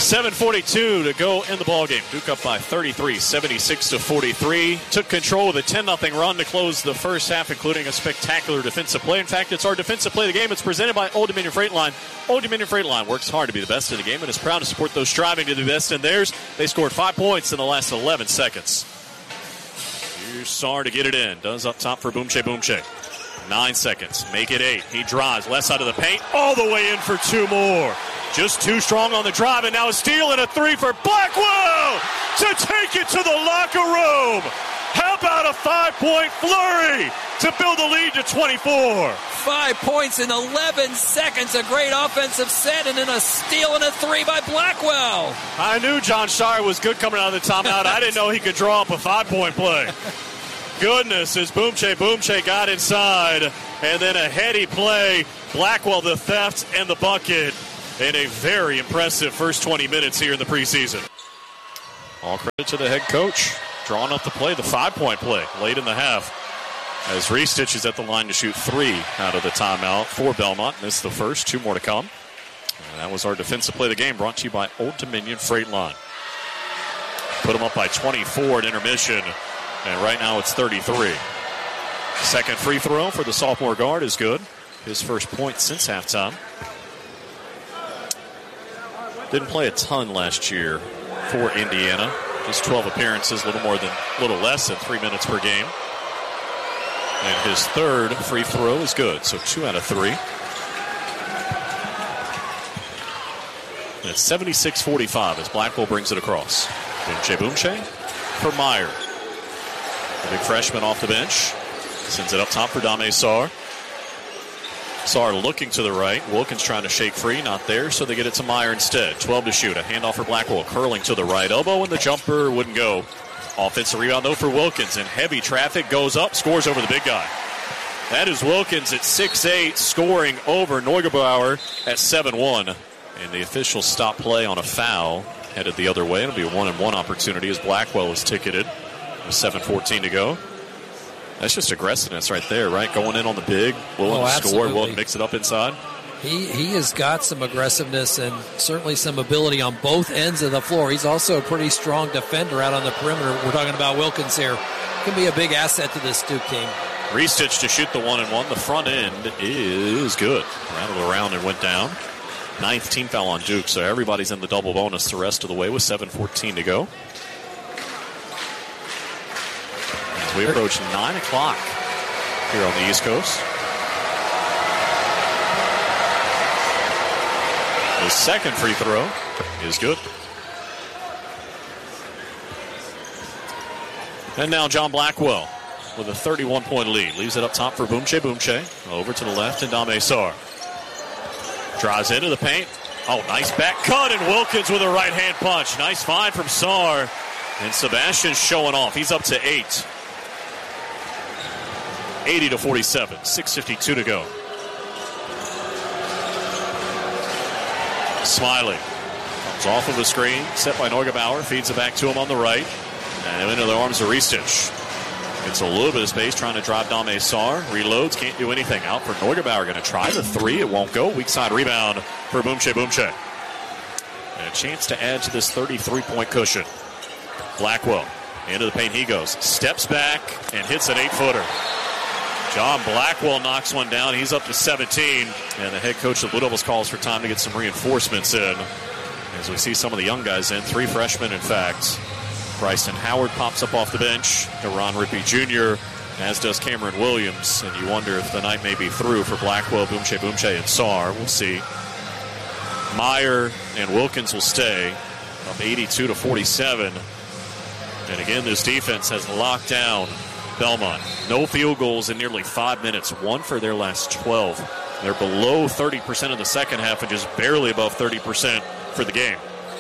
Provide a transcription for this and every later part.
7:42 to go in the ballgame. Duke up by 33, 76-43. Took control of a 10-0 run to close the first half, including a spectacular defensive play. In fact, it's our defensive play of the game. It's presented by Old Dominion Freight Line. Old Dominion Freight Line works hard to be the best in the game and is proud to support those striving to be the best in theirs. They scored 5 points in the last 11 seconds. Here's Sarr to get it in. Does up top for Boomche. 9 seconds. Make it 8. He drives left side of the paint. All the way in for 2 more. Just too strong on the drive, and now a steal and a 3 for Blackwell to take it to the locker room. How about a 5-point flurry to build the lead to 24? 5 points in 11 seconds. A great offensive set, and then a steal and a 3 by Blackwell. I knew John Shire was good coming out of the timeout. I didn't know he could draw up a 5-point play. Goodness, as Boomche got inside, and then a heady play. Blackwell the theft and the bucket. In a very impressive first 20 minutes here in the preseason. All credit to the head coach. Drawing up the play, the 5-point play late in the half. As Ristich is at the line to shoot 3 out of the timeout for Belmont. Missed the first, 2 more to come. And that was our defensive play of the game, brought to you by Old Dominion Freight Line. Put them up by 24 at intermission, and right now it's 33. Second free throw for the sophomore guard is good. His first point since halftime. Didn't play a ton last year for Indiana. Just 12 appearances, a little less than 3 minutes per game. And his third free throw is good, so 2 out of 3. And it's 76-45 as Blackwell brings it across. Boomche for Meyer. The big freshman off the bench. Sends it up top for Dame Sarr. Sarr looking to the right. Wilkins trying to shake free. Not there, so they get it to Meyer instead. 12 to shoot. A handoff for Blackwell. Curling to the right elbow, and the jumper wouldn't go. Offensive rebound, though, for Wilkins. And heavy traffic goes up. Scores over the big guy. That is Wilkins at 6'8", scoring over Neugebauer at 7'1". And the official stop play on a foul. Headed the other way. It'll be a 1-and-1 opportunity as Blackwell is ticketed. With 7:14 to go. That's just aggressiveness right there, right? Going in on the big, willing to score, willing to mix it up inside. He has got some aggressiveness and certainly some ability on both ends of the floor. He's also a pretty strong defender out on the perimeter. We're talking about Wilkins here. Can be a big asset to this Duke team. Ristich to shoot the 1-and-1. The front end is good. Rattled around and went down. 9th team foul on Duke, so everybody's in the double bonus the rest of the way with 7:14 to go. We approach 9 o'clock here on the East Coast. His second free throw is good. And now John Blackwell with a 31-point lead. Leaves it up top for Boomche. Over to the left and Dame Sarr. Drives into the paint. Oh, nice back cut, and Wilkins with a right-hand punch. Nice find from Sarr. And Sebastian's showing off. He's up to 8. 80-47, 6:52 to go. Smiley comes off of the screen, set by Neugebauer, feeds it back to him on the right, and into the arms of Ristich. Gets a little bit of space trying to drive Dame Sarr. Reloads, can't do anything. Out for Neugebauer, going to try the 3. It won't go. Weak side rebound for Boomche. And a chance to add to this 33-point cushion. Blackwell, into the paint he goes. Steps back and hits an 8-footer. John Blackwell knocks one down. He's up to 17. And the head coach of Blue Devils calls for time to get some reinforcements in. As we see some of the young guys in. 3 freshmen, in fact. Bryson Howard pops up off the bench. Deron Rippey Jr., as does Cameron Williams. And you wonder if the night may be through for Blackwell, Boomche, and Sarr. We'll see. Meyer and Wilkins will stay. Up 82-47. And again, this defense has locked down Belmont. No field goals in nearly 5 minutes. 1 for their last 12. They're below 30% in the second half and just barely above 30% for the game.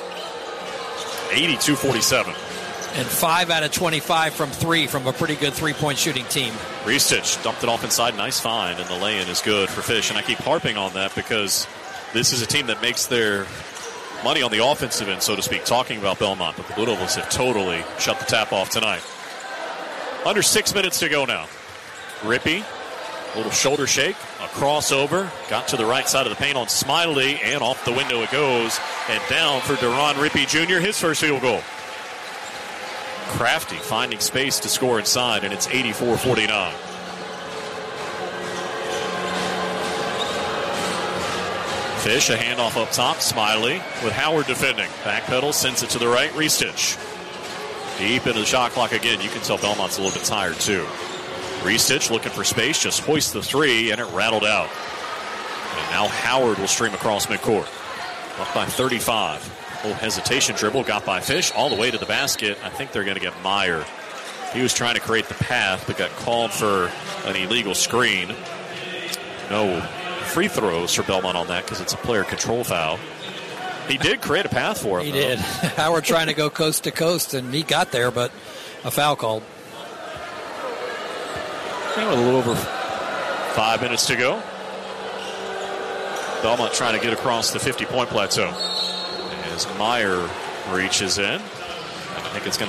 82-47. And 5 out of 25 from 3 from a pretty good three-point shooting team. Ristich dumped it off inside. Nice find, and the lay-in is good for Fish. And I keep harping on that because this is a team that makes their money on the offensive end, so to speak, talking about Belmont. But the Blue Devils have totally shut the tap off tonight. Under 6 minutes to go now. Rippey A little shoulder shake, a crossover, got to the right side of the paint on Smiley, and off the window it goes, and down for Deron Rippey Jr., his first field goal. Crafty finding space to score inside, and it's 84-49. Fish, a handoff up top, Smiley with Howard defending. Backpedal, sends it to the right, Ristich. Deep into the shot clock again. You can tell Belmont's a little bit tired too. Ristich looking for space, just hoists the three, and it rattled out. And now Howard will stream across midcourt. Up by 35. A little hesitation dribble, got by Fish, all the way to the basket. I think they're going to get Meyer. He was trying to create the path, but got called for an illegal screen. No free throws for Belmont on that because it's a player control foul. He did create a path for him. He did. Howard trying to go coast to coast, and he got there, but a foul called. And with a little over 5 minutes to go. Belmont trying to get across the 50-point plateau. As Meyer reaches in, I think it's going to